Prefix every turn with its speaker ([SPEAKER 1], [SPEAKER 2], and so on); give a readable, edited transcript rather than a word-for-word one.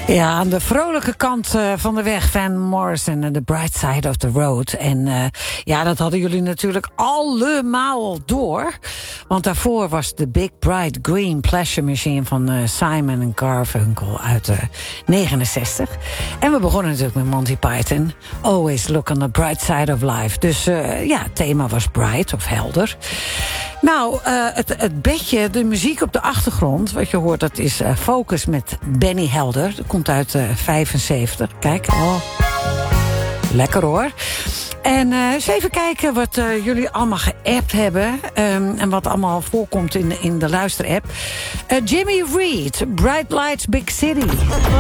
[SPEAKER 1] Ja, aan de vrolijke kant van de weg, Van Morrison en The Bright Side of the Road. En ja, dat hadden jullie natuurlijk allemaal door. Want daarvoor was de Big Bright Green Pleasure Machine van Simon Garfunkel uit 69. En we begonnen natuurlijk met Monty Python. Always look on the bright side of life. Dus ja, het thema was bright of helder. Nou, het bedje, de muziek op de achtergrond, wat je hoort, dat is Focus met Benny Helder. Dat komt uit 75. Kijk, oh, lekker hoor. En eens even kijken wat jullie allemaal geappt hebben. En wat allemaal voorkomt in de luisterapp. Jimmy Reed, Bright Lights, Big City.